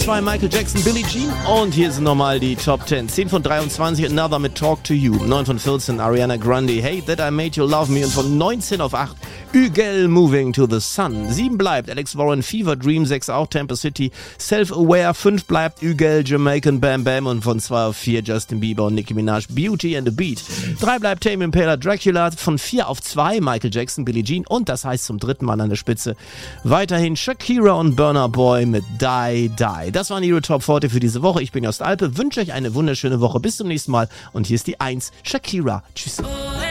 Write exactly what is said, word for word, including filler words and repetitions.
zwei Michael Jackson, Billie Jean. Und hier sind nochmal die Top zehn. zehn von dreiundzwanzig, Another mit Talk to You. neun von vierzehn, Ariana Grande, Hey That I Made You Love Me. Und von neunzehn auf acht, Ügel, Moving to the Sun. sieben bleibt Alex Warren, Fever Dream. sechs auch Tampa City, Self-Aware. fünf bleibt Ügel, Jamaican Bam Bam. Und von zwei auf vier, Justin Bieber und Nicki Minaj, Beauty and the Beat. drei bleibt Tame Impala, Dracula. Von vier auf zwei, Michael Jackson, Billie Jean. Und das heißt zum dritten Mal an der Spitze weiterhin Shakira und Burna Boy mit Die Die. Das waren ihre Top vierzig für diese Woche. Ich bin Jost Alpe, wünsche euch eine wunderschöne Woche. Bis zum nächsten Mal. Und hier ist die eins, Shakira. Tschüss.